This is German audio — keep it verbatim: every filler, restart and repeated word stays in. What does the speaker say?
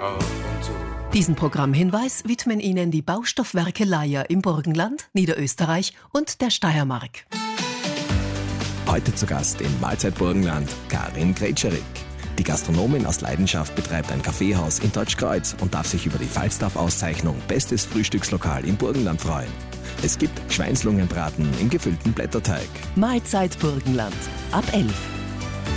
ab und zu. Diesen Programmhinweis widmen Ihnen die Baustoffwerke Leier im Burgenland, Niederösterreich und der Steiermark. Heute zu Gast in Mahlzeit Burgenland Karin Gretscherik. Die Gastronomin aus Leidenschaft betreibt ein Kaffeehaus in Deutschkreuz und darf sich über die Falstaff-Auszeichnung Bestes Frühstückslokal im Burgenland freuen. Es gibt Schweinslungenbraten im gefüllten Blätterteig. Mahlzeit Burgenland ab elf.